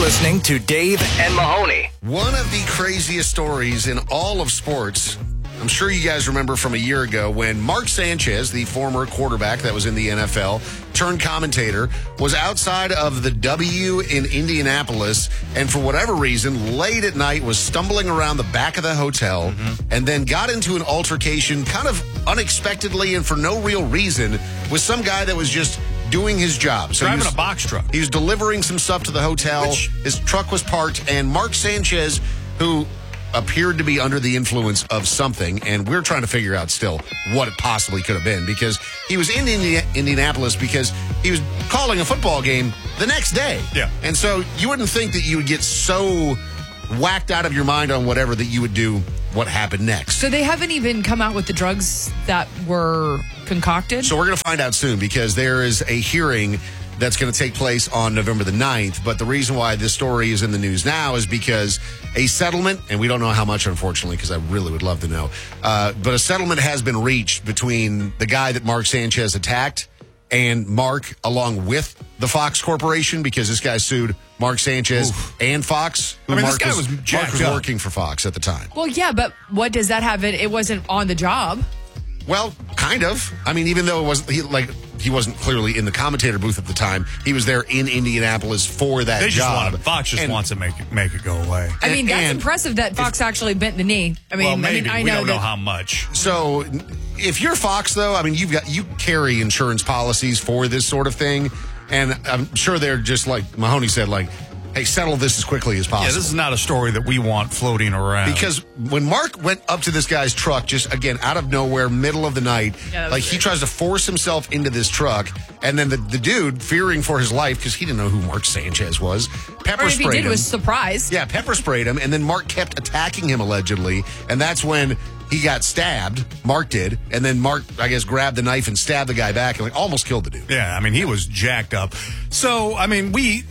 listening to Dave and Mahoney. One of the craziest stories in all of sports. I'm sure you guys remember from a year ago when Mark Sanchez, the former quarterback that was in the NFL, turned commentator, was outside of the W in Indianapolis and for whatever reason, late at night, was stumbling around the back of the hotel and then got into an altercation kind of unexpectedly and for no real reason with some guy that was just doing his job. So driving a box truck. He was delivering some stuff to the hotel. His truck was parked, and Mark Sanchez, who appeared to be under the influence of something, and we're trying to figure out still what it possibly could have been, because he was in Indianapolis because he was calling a football game the next day. Yeah. And so you wouldn't think that you would get so whacked out of your mind on whatever that you would do what happened next. So they haven't even come out with the drugs that were concocted? So we're going to find out soon, because there is a hearing that's going to take place on November the 9th. But the reason why this story is in the news now is because a settlement, and we don't know how much, unfortunately, because I really would love to know, but a settlement has been reached between the guy that Mark Sanchez attacked and Mark, along with the Fox Corporation, because this guy sued Mark Sanchez and Fox. I mean, Mark this guy was Mark was working for Fox at the time. Well, yeah, but what does that have? It wasn't on the job. Well, kind of. I mean, even though he wasn't clearly in the commentator booth at the time, he was there in Indianapolis for that job. Fox just wants to make it go away. I mean, that's impressive that Fox actually bent the knee. I mean, maybe. I we know don't know how much. So, if you're Fox, though, I mean, you carry insurance policies for this sort of thing, and I'm sure they're just like Mahoney said, like, hey, settle this as quickly as possible. Yeah, this is not a story that we want floating around. Because when Mark went up to this guy's truck, just, again, out of nowhere, middle of the night, he tries to force himself into this truck, and then the dude, fearing for his life, because he didn't know who Mark Sanchez was, pepper sprayed him. Or if he did, was surprised. Yeah, pepper sprayed him, and then Mark kept attacking him, allegedly, and that's when he got stabbed. Mark did, and then Mark, I guess, grabbed the knife and stabbed the guy back and almost killed the dude. Yeah, I mean, he was jacked up. So, I mean,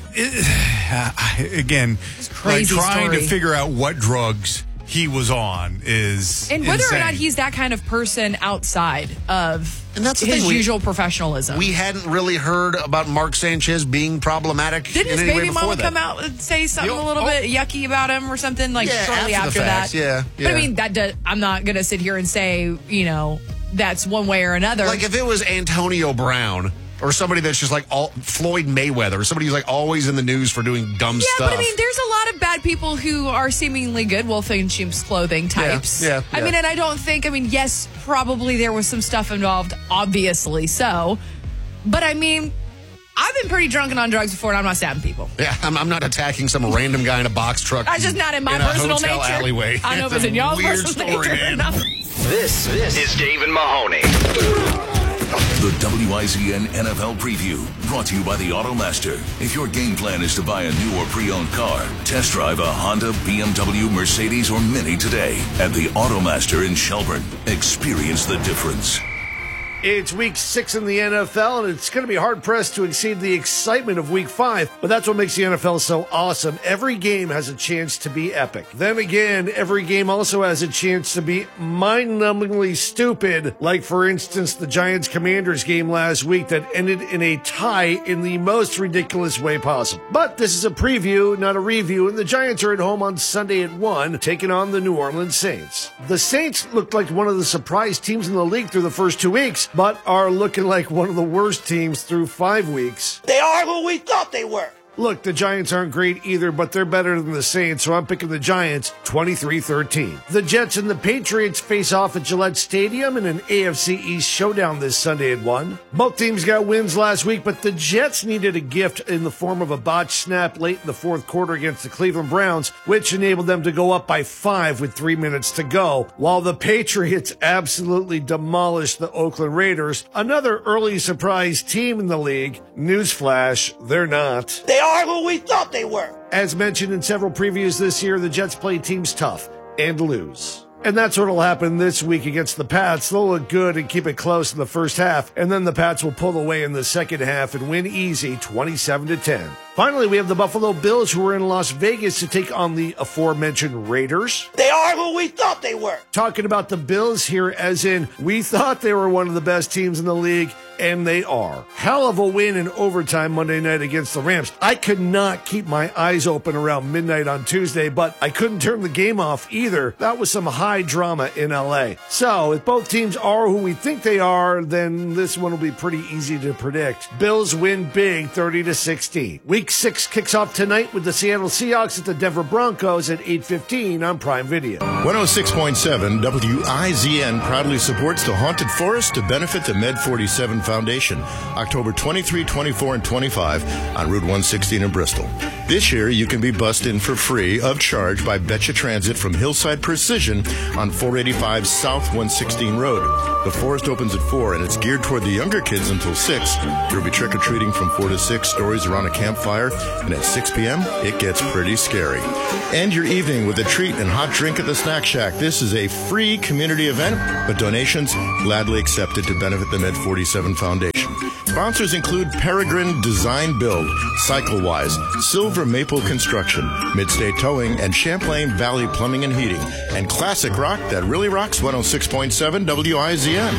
again, like trying to figure out what drugs he was on is and whether insane. Or not he's that kind of person outside of that's his usual professionalism. We hadn't really heard about Mark Sanchez being problematic. Didn't his baby mama come out and say something a little bit yucky about him or something shortly after that? Yeah. But I mean, I'm not going to sit here and say, that's one way or another. Like if it was Antonio Brown or somebody that's just like Floyd Mayweather, or somebody who's like always in the news for doing dumb stuff. Yeah, but I mean, there's a lot of bad people who are seemingly good wolf in sheep's clothing types. Yeah. I mean, and I don't think, yes, probably there was some stuff involved, obviously so. But I mean, I've been pretty drunk and on drugs before, and I'm not stabbing people. Yeah, I'm not attacking some random guy in a box truck. That's just not in my personal nature. Alleyway. I don't know if it's in y'all's personal nature or not. This is Dave and Mahoney. The WIZN NFL Preview, brought to you by the Automaster. If your game plan is to buy a new or pre-owned car, test drive a Honda, BMW, Mercedes, or Mini today at the Automaster in Shelburne. Experience the difference. It's week 6 in the NFL, and it's going to be hard-pressed to exceed the excitement of week 5, but that's what makes the NFL so awesome. Every game has a chance to be epic. Then again, every game also has a chance to be mind-numbingly stupid, like, for instance, the Giants-Commanders game last week that ended in a tie in the most ridiculous way possible. But this is a preview, not a review, and the Giants are at home on Sunday at 1, taking on the New Orleans Saints. The Saints looked like one of the surprise teams in the league through the first 2 weeks, but are looking like one of the worst teams through 5 weeks. They are who we thought they were. Look, the Giants aren't great either, but they're better than the Saints, so I'm picking the Giants 23-13. The Jets and the Patriots face off at Gillette Stadium in an AFC East showdown this Sunday at 1. Both teams got wins last week, but the Jets needed a gift in the form of a botched snap late in the fourth quarter against the Cleveland Browns, which enabled them to go up by 5 with 3 minutes to go, while the Patriots absolutely demolished the Oakland Raiders, another early surprise team in the league. Newsflash, they're not. They are who we thought they were. As mentioned in several previews this year, the Jets play teams tough and lose. And that's what will happen this week against the Pats. They'll look good and keep it close in the first half, and then the Pats will pull away in the second half and win easy 27-10. Finally, we have the Buffalo Bills, who are in Las Vegas to take on the aforementioned Raiders. They are who we thought they were. Talking about the Bills here as in we thought they were one of the best teams in the league, and they are. Hell of a win in overtime Monday night against the Rams. I could not keep my eyes open around midnight on Tuesday, but I couldn't turn the game off either. That was some high drama in LA. So if both teams are who we think they are, then this one will be pretty easy to predict. Bills win big, 30-16. Week 6 kicks off tonight with the Seattle Seahawks at the Denver Broncos at 8:15 on Prime Video. 106.7 WIZN proudly supports the Haunted Forest to benefit the Med 47 Foundation, October 23, 24, and 25 on Route 116 in Bristol. This year, you can be bussed in for free of charge by Betcha Transit from Hillside Precision on 485 South 116 Road. The forest opens at 4, and it's geared toward the younger kids until 6. There'll be trick-or-treating from 4 to 6, stories around a campfire, and at 6 p.m., it gets pretty scary. End your evening with a treat and hot drink at the Snack Shack. This is a free community event, but donations gladly accepted to benefit the Med 47 Foundation. Sponsors include Peregrine Design Build, CycleWise, Silver Maple Construction, Midstate Towing, and Champlain Valley Plumbing and Heating, and Classic Rock that really rocks 106.7 WIZN.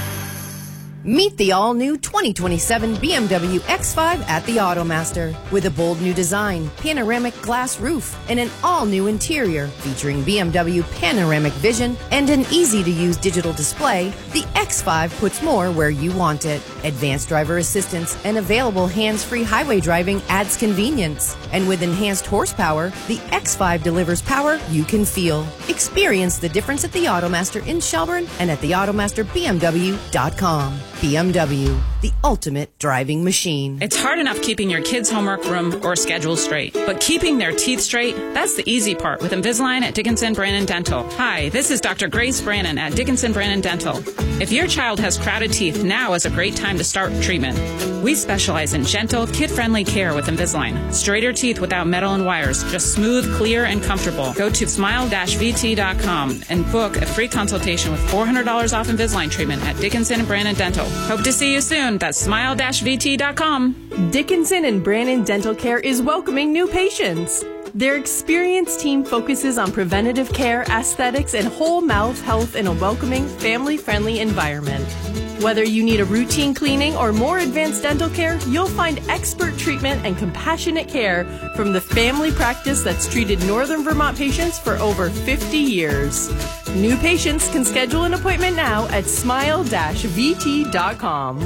Meet the all-new 2027 BMW X5 at the Automaster. With a bold new design, panoramic glass roof, and an all-new interior featuring BMW Panoramic Vision and an easy-to-use digital display, the X5 puts more where you want it. Advanced driver assistance and available hands-free highway driving adds convenience. And with enhanced horsepower, the X5 delivers power you can feel. Experience the difference at the Automaster in Shelburne and at theautomasterbmw.com. BMW, the ultimate driving machine. It's hard enough keeping your kids' homework room or schedule straight, but keeping their teeth straight, that's the easy part with Invisalign at Dickinson Brannon Dental. Hi, this is Dr. Grace Brannon at Dickinson Brannon Dental. If your child has crowded teeth, now is a great time to start treatment. We specialize in gentle, kid-friendly care with Invisalign. Straighter teeth without metal and wires, just smooth, clear, and comfortable. Go to smile-vt.com and book a free consultation with $400 off Invisalign treatment at Dickinson and Brannon Dental. Hope to see you soon. That's smile-vt.com. Dickinson and Brannon Dental Care is welcoming new patients. Their experienced team focuses on preventative care, aesthetics, and whole mouth health in a welcoming, family-friendly environment. Whether you need a routine cleaning or more advanced dental care, you'll find expert treatment and compassionate care from the family practice that's treated Northern Vermont patients for over 50 years. New patients can schedule an appointment now at smile-vt.com.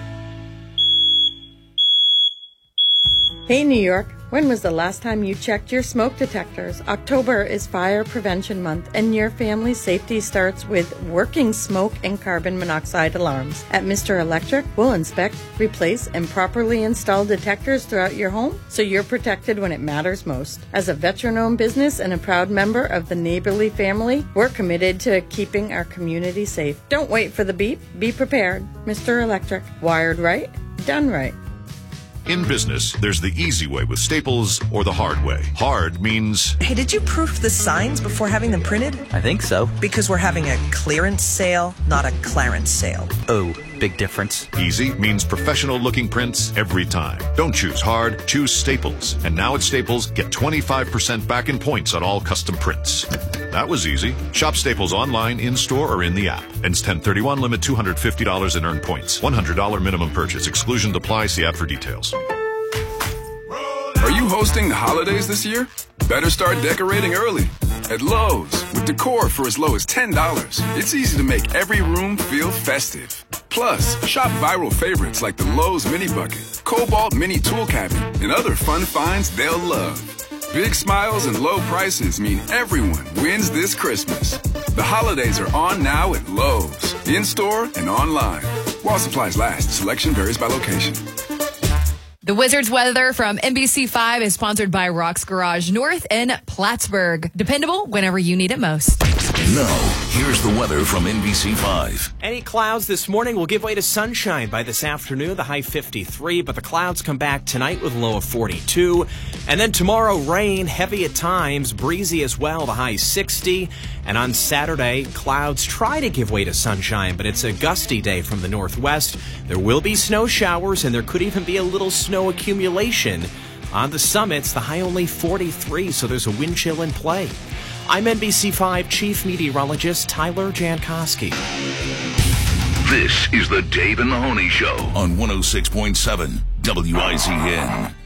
Hey, New York. When was the last time you checked your smoke detectors? October is Fire Prevention Month, and your family's safety starts with working smoke and carbon monoxide alarms. At Mr. Electric, we'll inspect, replace, and properly install detectors throughout your home so you're protected when it matters most. As a veteran-owned business and a proud member of the Neighborly family, we're committed to keeping our community safe. Don't wait for the beep. Be prepared. Mr. Electric. Wired right, done right. In business, there's the easy way with Staples or the hard way. Hard means... Hey, did you proof the signs before having them printed? I think so. Because we're having a clearance sale, not a clarence sale. Oh, big difference. Easy means professional-looking prints every time. Don't choose hard, choose Staples. And now at Staples, get 25% back in points on all custom prints. That was easy. Shop Staples online, in-store, or in the app. Ends 10/31, limit $250 in earned points. $100 minimum purchase. Exclusion apply. See app for details. Are you hosting the holidays this year? Better start decorating early. At Lowe's, with decor for as low as $10, it's easy to make every room feel festive. Plus, shop viral favorites like the Lowe's Mini Bucket, Cobalt Mini Tool Cabinet, and other fun finds they'll love. Big smiles and low prices mean everyone wins this Christmas. The holidays are on now at Lowe's, in-store and online. While supplies last, selection varies by location. The Wizards weather from NBC5 is sponsored by Rock's Garage North in Plattsburgh. Dependable whenever you need it most. Now, here's the weather from NBC5. Any clouds this morning will give way to sunshine by this afternoon, the high 53, but the clouds come back tonight with a low of 42. And then tomorrow, rain, heavy at times, breezy as well, the high 60. And on Saturday, clouds try to give way to sunshine, but it's a gusty day from the northwest. There will be snow showers, and there could even be a little snow accumulation. On the summits, the high only 43, so there's a wind chill in play. I'm NBC5 Chief Meteorologist Tyler Jankowski. This is the Dave and Mahoney Show on 106.7 WIZN.